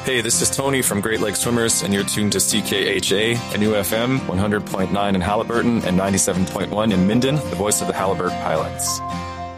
Hey, this is Tony from Great Lakes Swimmers, and you're tuned to CKHA, Canoe FM, 100.9 in Halliburton and 97.1 in Minden, the voice of the Halliburton Pilots.